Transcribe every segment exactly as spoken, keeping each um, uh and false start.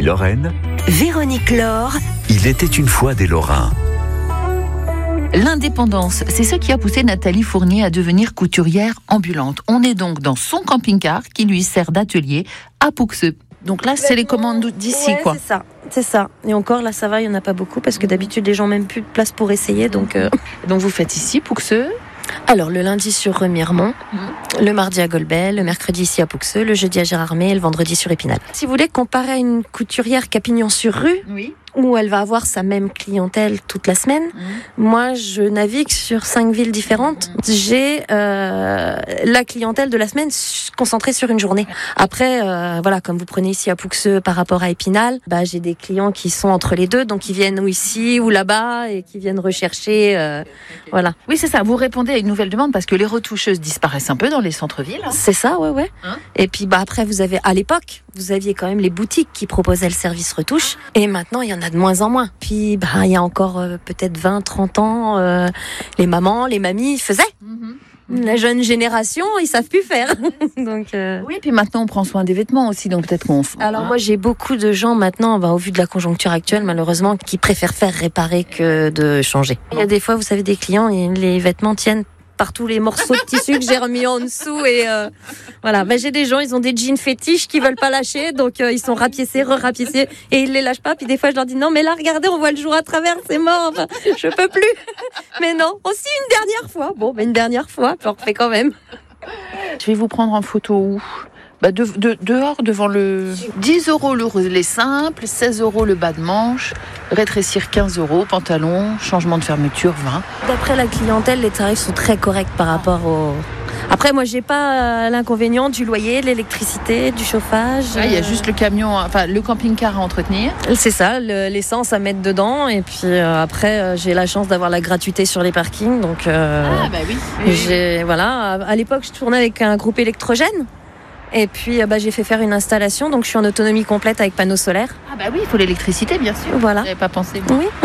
Ici Lorraine. Véronique Laure. Il était une fois des Lorrains. L'indépendance, c'est ce qui a poussé Nathalie Fournier à devenir couturière ambulante. On est donc dans son camping-car qui lui sert d'atelier à Pouxeux. Donc là, c'est les commandes d'ici, ouais, quoi. C'est ça, c'est ça. Et encore, là, ça va, il n'y en a pas beaucoup parce que d'habitude, les gens n'ont même plus de place pour essayer. Donc, euh... donc vous faites ici, Pouxeux. Alors, le lundi sur Remiremont, mmh. le mardi à Golbel, le mercredi ici à Pouxeux, le jeudi à Gérardmer et le vendredi sur Épinal. Si vous voulez comparer à une couturière qui a pignon sur rue, oui. où elle va avoir sa même clientèle toute la semaine, mmh. moi, je navigue sur cinq villes différentes. Mmh. J'ai euh, la clientèle de la semaine concentrée sur une journée. Après, euh, voilà, comme vous prenez ici à Pouxeux par rapport à Épinal, bah, j'ai des clients qui sont entre les deux, donc ils viennent ou ici ou là-bas et qui viennent rechercher, euh, voilà. Oui, c'est ça. Vous répondez à une nouvelle demande parce que les retoucheuses disparaissent un peu dans les centres-villes. Hein. C'est ça, ouais, ouais. Hein et puis, bah, après, vous avez, à l'époque, vous aviez quand même les boutiques qui proposaient le service retouche. Et maintenant, il y en a de moins en moins. Puis, bah, il y a encore euh, peut-être vingt, trente ans, euh, les mamans, les mamies faisaient. Mm-hmm. La jeune génération, ils savent plus faire. donc, euh... Oui, puis maintenant, on prend soin des vêtements aussi. Donc, peut-être qu'on. Alors, moi, j'ai beaucoup de gens maintenant, bah, au vu de la conjoncture actuelle, malheureusement, qui préfèrent faire réparer que de changer. Il y a des fois, vous savez, des clients, les vêtements tiennent par tous les morceaux de tissu que j'ai remis en dessous et euh, voilà. Ben, j'ai des gens, ils ont des jeans fétiches qui veulent pas lâcher, donc euh, ils sont rapiécés, re-rapiécés et ils les lâchent pas. Puis des fois, je leur dis non, mais là, regardez, on voit le jour à travers, c'est mort. Enfin, je peux plus. Mais non, aussi une dernière fois. Bon, ben une dernière fois, puis on refait quand même. Je vais vous prendre en photo où ? Bah de, de, dehors, devant le dix euros le, les simples, seize euros le bas de manche, rétrécir quinze euros, pantalon, changement de fermeture vingt. D'après la clientèle, les tarifs sont très corrects par rapport au... Après, moi, j'ai pas l'inconvénient du loyer, de l'électricité, du chauffage. Il ah, y a juste le camion, enfin le camping-car à entretenir. C'est ça, le, l'essence à mettre dedans. Et puis euh, après, euh, j'ai la chance d'avoir la gratuité sur les parkings. Donc, euh, ah bah oui. oui, j'ai, oui. Voilà. À l'époque, je tournais avec un groupe électrogène. Et puis, bah, j'ai fait faire une installation, donc je suis en autonomie complète avec panneaux solaires. Ah bah oui, il faut l'électricité, bien sûr. Voilà. J'avais pas pensé. Moi. Oui.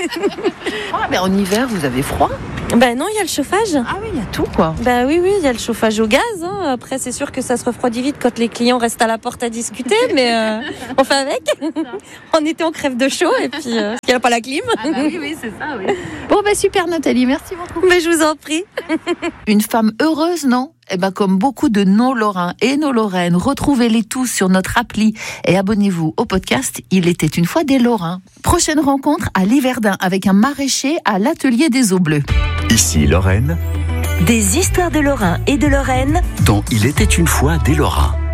ah, mais en hiver, vous avez froid ? Ben non, il y a le chauffage. Ah oui, il y a tout, quoi. Ben oui, oui, il y a le chauffage au gaz. Hein. Après, c'est sûr que ça se refroidit vite quand les clients restent à la porte à discuter, mais euh, on fait avec. En été, on crève de chaud, et puis euh, il n'y a pas la clim. Ah bah oui, oui, c'est ça, oui. Bon, ben super, Nathalie, merci beaucoup. Mais je vous en prie. Une femme heureuse, non ? Eh ben, comme beaucoup de nos Lorrains et nos Lorraines, retrouvez-les tous sur notre appli et abonnez-vous au podcast Il était une fois des Lorrains. Prochaine rencontre à Liverdun avec un maraîcher à l'atelier des eaux bleues. Ici Lorraine. Des histoires de Lorrains et de Lorraine. Dont Il était une fois des Lorrains.